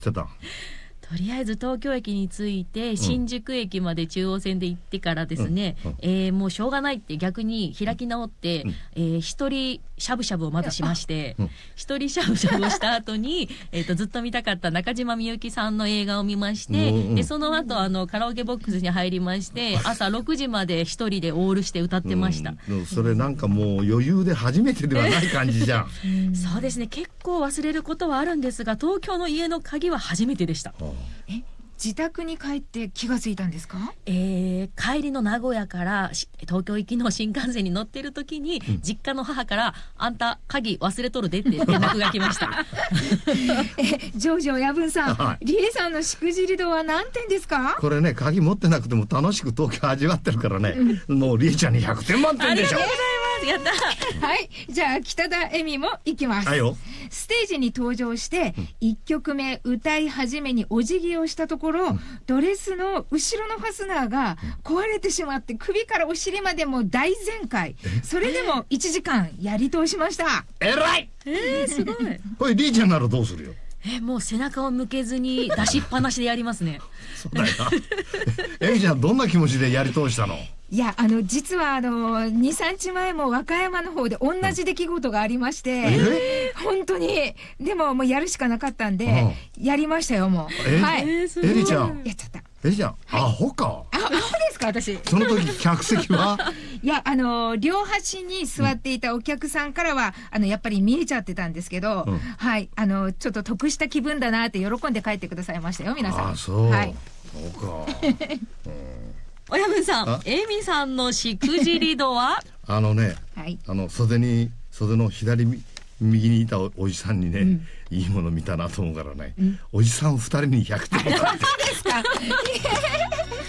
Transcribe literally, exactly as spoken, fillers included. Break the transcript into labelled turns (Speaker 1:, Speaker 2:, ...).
Speaker 1: ちょっと
Speaker 2: とりあえず東京駅に着いて新宿駅まで中央線で行ってからですね、うんうん、えー、もうしょうがないって逆に開き直って、うん、えー、一人しゃぶしゃぶをまずしまして、うん、一人しゃぶしゃぶをした後にえとずっと見たかった中島みゆきさんの映画を見まして、うんうん、でその後あのカラオケボックスに入りまして朝ろくじまで一人でオールして歌ってました、
Speaker 1: うん、それなんかもう余裕で初めてではない感じじゃん
Speaker 2: そうですね、結構忘れることはあるんですが東京の家の鍵は初めてでした。
Speaker 3: え、自宅に帰って気がついたんですか？
Speaker 2: えー、帰りの名古屋から東京行きの新幹線に乗ってる時に、うん、実家の母からあんた鍵忘れとるでって連絡が来ました
Speaker 3: え、ジョージ親分さん、はい、リエさんのしくじり度は何点ですか？
Speaker 1: これね、鍵持ってなくても楽しく東京味わってるからね、うん、もうリエちゃんにひゃくてん満点でしょ。
Speaker 2: ありがとうございます。やった
Speaker 3: はい、じゃあ北田恵美も行きます。
Speaker 1: はいよ。
Speaker 3: ステージに登場していっきょくめ歌い始めにお辞儀をしたところ、うん、ドレスの後ろのファスナーが壊れてしまって首からお尻までも大全開。それでもいちじかんやり通しました。
Speaker 1: えらい。
Speaker 2: えー、すごい
Speaker 1: これリーちゃんならどうするよ？
Speaker 2: えもう背中を向けずに出しっぱなしでやりますね
Speaker 1: そうだよえみちゃんどんな気持ちでやり通したの？
Speaker 3: いや、あの実はあのに、さんにちまえも和歌山の方で同じ出来事がありまして、えー、本当にでももうやるしかなかったんで、うん、やりましたよもう。
Speaker 1: えー、
Speaker 3: はい。
Speaker 1: えー、エリちゃん
Speaker 3: やっちゃった。
Speaker 1: エリちゃん、はい、アホか。
Speaker 3: あ、アホですか私。
Speaker 1: その時客席はい
Speaker 3: や、あの両端に座っていたお客さんからは、うん、あのやっぱり見えちゃってたんですけど、うん、はい、あのちょっと得した気分だなって喜んで帰ってくださいましたよ皆さん。
Speaker 1: あ、そう。
Speaker 3: はい。
Speaker 1: そうか。うん
Speaker 2: 親分さん、エミさんのしくじり度は
Speaker 1: あのね、
Speaker 3: はい、
Speaker 1: あの袖に袖の左右にいた お, おじさんにね、うん、いいもの見たなと思うからね、うん、おじさんふたりにひゃくてん。
Speaker 3: そうですか。いや